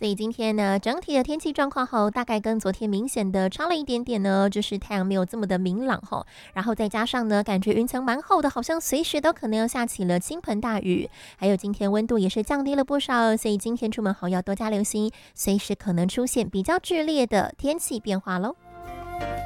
所以今天呢，整体的天气状况后，大概跟昨天明显的差了一点点呢，就是太阳没有这么的明朗吼，然后再加上呢，感觉云层蛮厚的，好像随时都可能要下起了倾盆大雨。还有今天温度也是降低了不少，所以今天出门后要多加留心，随时可能出现比较剧烈的天气变化喽。